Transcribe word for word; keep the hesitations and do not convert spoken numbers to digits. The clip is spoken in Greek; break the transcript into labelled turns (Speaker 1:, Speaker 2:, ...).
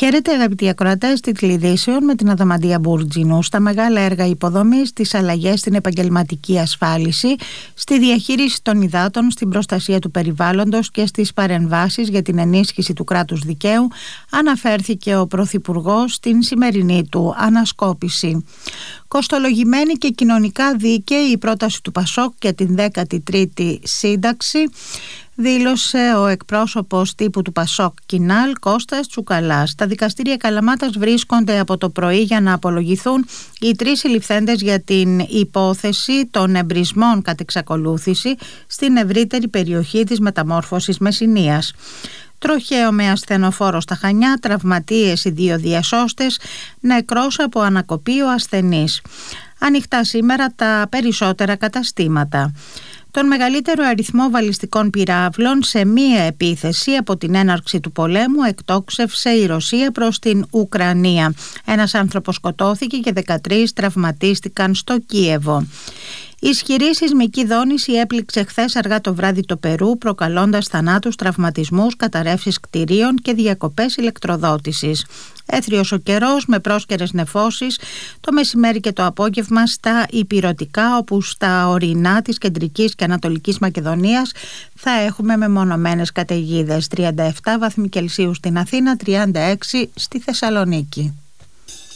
Speaker 1: Χαίρετε αγαπητοί ακροατές, τίτλοι ειδήσεων με την Αδαμαντία Μπουρτζίνου. Στα μεγάλα έργα υποδομής, στις αλλαγές στην επαγγελματική ασφάλιση, στη διαχείριση των υδάτων, στην προστασία του περιβάλλοντος και στις παρεμβάσεις για την ενίσχυση του κράτους δικαίου, αναφέρθηκε ο Πρωθυπουργός στην σημερινή του ανασκόπηση. Κοστολογημένη και κοινωνικά δίκαιη η πρόταση του Πασόκ για την δέκατη τρίτη σύνταξη, δήλωσε ο εκπρόσωπος τύπου του Πασόκ Κινάλ, Κώστας Τσουκαλάς. Τα δικαστήρια Καλαμάτας βρίσκονται από το πρωί για να απολογηθούν οι τρεις συλληφθέντες για την υπόθεση των εμπρισμών κατ' εξακολούθηση στην ευρύτερη περιοχή της μεταμόρφωσης Μεσσηνίας. Τροχαίο με ασθενοφόρο στα Χανιά, τραυματίες οι δύο διασώστες, νεκρός από ανακοπή ο ασθενής. Ανοιχτά σήμερα τα περισσότερα καταστήματα. Τον μεγαλύτερο αριθμό βαλιστικών πυράβλων σε μία επίθεση από την έναρξη του πολέμου εκτόξευσε η Ρωσία προς την Ουκρανία. Ένας άνθρωπος σκοτώθηκε και δεκατρείς τραυματίστηκαν στο Κίεβο. Ισχυρή σεισμική δόνηση έπληξε χθες αργά το βράδυ το Περού, προκαλώντας θανάτους, τραυματισμούς, καταρρεύσεις κτηρίων και διακοπές ηλεκτροδότησης. Έθριος ο καιρός με πρόσκαιρες νεφώσεις το μεσημέρι και το απόγευμα στα ηπειρωτικά, όπου στα ορεινά της κεντρικής και ανατολικής Μακεδονίας θα έχουμε μεμονωμένες καταιγίδες. τριάντα επτά βαθμοί Κελσίου στην Αθήνα, τριάντα έξι στη Θεσσαλονίκη.